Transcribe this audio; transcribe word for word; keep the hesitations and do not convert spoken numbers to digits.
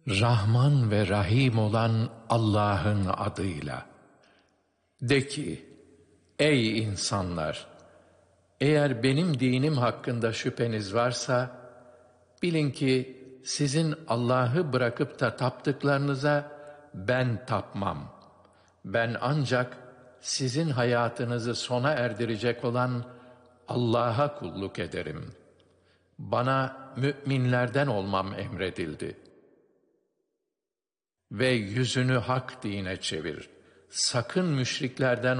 Rahman ve Rahim olan Allah'ın adıyla. De ki, ey insanlar! Eğer benim dinim hakkında şüpheniz varsa, bilin ki sizin Allah'ı bırakıp da taptıklarınıza ben tapmam. Ben ancak sizin hayatınızı sona erdirecek olan Allah'a kulluk ederim. Bana müminlerden olmam emredildi. Ve yüzünü hak dine çevir. Sakın müşriklerden